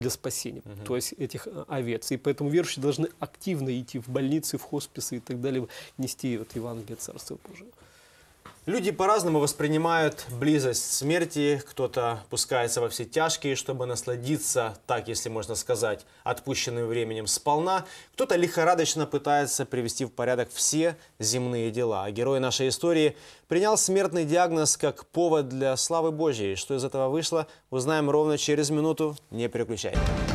для спасения, то есть этих овец. И поэтому верующие должны активно идти в больницы, в хосписы и так далее, нести вот Евангелие Царства Божьего. Люди по-разному воспринимают близость смерти. Кто-то пускается во все тяжкие, чтобы насладиться, так, если можно сказать, отпущенным временем сполна. Кто-то лихорадочно пытается привести в порядок все земные дела. А герой нашей истории принял смертный диагноз как повод для славы Божьей. Что из этого вышло, узнаем ровно через минуту. Не переключайтесь.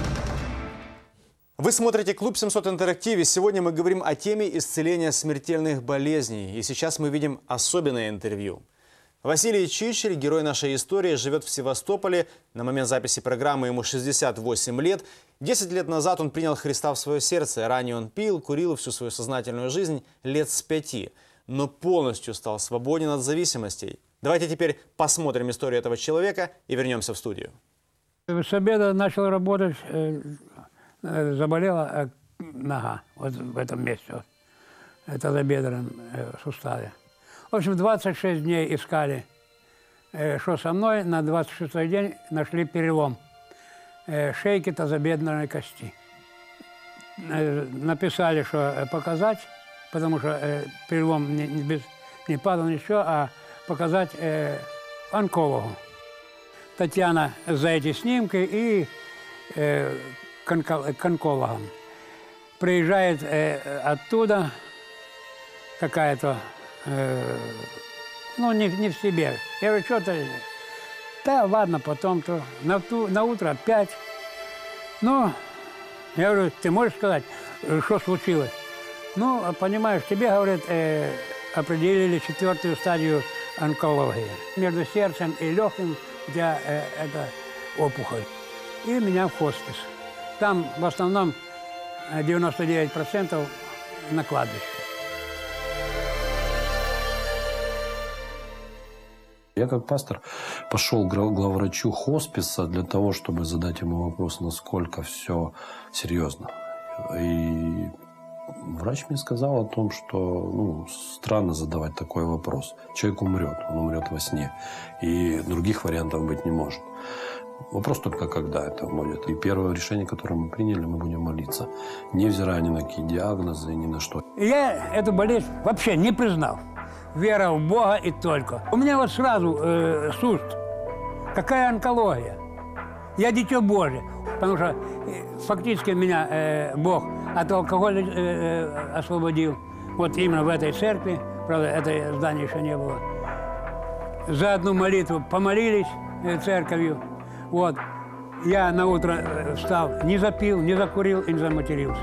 Вы смотрите «Клуб 700 Интерактив». Сегодня мы говорим о теме исцеления смертельных болезней. И сейчас мы видим особенное интервью. Василий Чичерь, герой нашей истории, живет в Севастополе. На момент записи программы ему 68 лет. 10 лет назад он принял Христа в свое сердце. Ранее он пил, курил всю свою сознательную жизнь лет с 5. Но полностью стал свободен от зависимостей. Давайте теперь посмотрим историю этого человека и вернемся в студию. С обеда начал работать... Заболела нога вот в этом месте, вот. Это за бедром суставе. В общем, 26 дней искали, что со мной. На 26-й день нашли перелом шейки тазобедренной кости. Написали, что показать, потому что перелом не падал ничего, а показать онкологу. Татьяна за эти снимки и к онкологам. Приезжает оттуда какая-то, ну, не в себе. Я говорю, что-то... Да, ладно, потом-то. На утро опять. Ну, я говорю, ты можешь сказать, что случилось? Ну, понимаешь, тебе, говорят, определили 4-ю стадию онкологии. Между сердцем и легким у тебя это опухоль. И меня в хоспис. Там в основном 99% на кладбище. Я как пастор пошел к главврачу хосписа для того, чтобы задать ему вопрос, насколько все серьезно. И врач мне сказал о том, что странно задавать такой вопрос. Человек умрет, он умрет во сне. И других вариантов быть не может. Вопрос только, когда это будет. И первое решение, которое мы приняли, мы будем молиться. Невзирая ни на какие диагнозы, ни на что. Я эту болезнь вообще не признал. Вера в Бога и только. У меня вот сразу суд. Какая онкология? Я дитё Божие. Потому что фактически меня Бог от алкоголя освободил. Вот именно в этой церкви. Правда, это здание еще не было. За одну молитву помолились церковью. Вот. Я на утро встал, не запил, не закурил и не заматерился.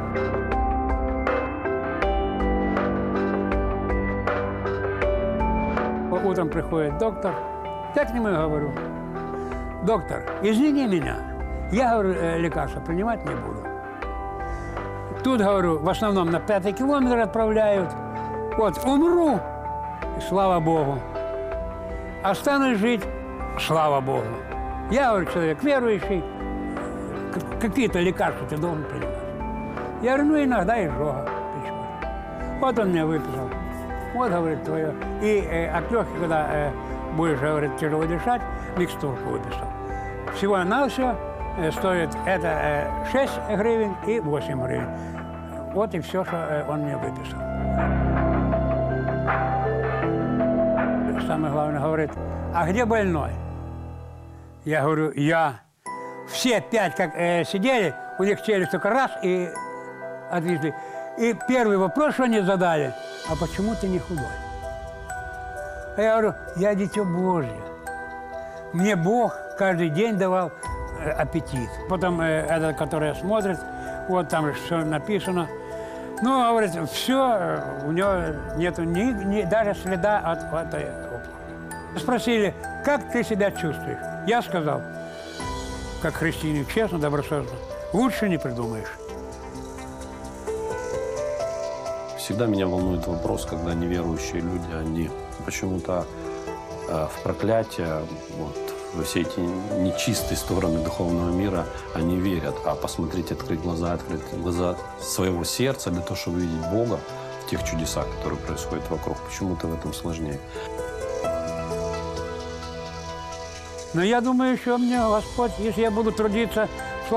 Утром приходит доктор. Я к нему говорю, доктор, извини меня, я, говорю, лекарства принимать не буду. Тут, говорю, в основном на 5-й километр отправляют. Вот, умру, и слава Богу. Останусь жить, слава Богу. Я, говорю, человек верующий, какие-то лекарства ты должен принимать. Я говорю, ну иногда изжога печет. Вот он мне выписал. Вот, говорит, твое. И от легких, когда будешь, говорит, тяжело дышать, микстурку выписал. Всего-навсего стоит это 6 гривен и 8 гривен. Вот и все, что он мне выписал. Самое главное, говорит, а где больной? Я говорю, я. Все 5, как сидели, у них челюсть только раз и отвезли. И первый вопрос, что они задали, а почему ты не худой? А я говорю, я дитё Божье. Мне Бог каждый день давал аппетит. Потом этот, который смотрит, вот там все написано. Ну, говорит, все, у него нету даже следа от этой опухоли. Спросили, как ты себя чувствуешь? Я сказал, как христианин, честно, добросовестно, лучше не придумаешь. Всегда меня волнует вопрос, когда неверующие люди, они почему-то в проклятие, вот, во все эти нечистые стороны духовного мира, они верят. А посмотреть, открыть глаза своего сердца для того, чтобы видеть Бога в тех чудесах, которые происходят вокруг, почему-то в этом сложнее. Но я думаю, что мне Господь, если я буду трудиться